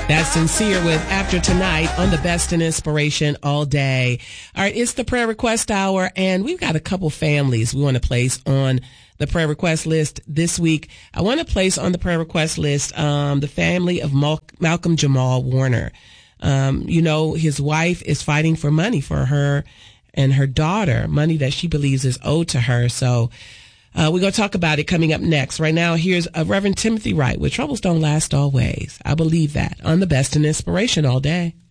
That's Sincere with After Tonight on the Best in Inspiration all day. All right, it's the prayer request hour, and we've got a couple families we want to place on the prayer request list this week. I want to place on the prayer request list the family of Malcolm Jamal Warner. His wife is fighting for money for her and her daughter, money that she believes is owed to her. So we're going to talk about it coming up next. Right now, here's Reverend Timothy Wright with Troubles Don't Last Always. I believe that on the Best in Inspiration all day.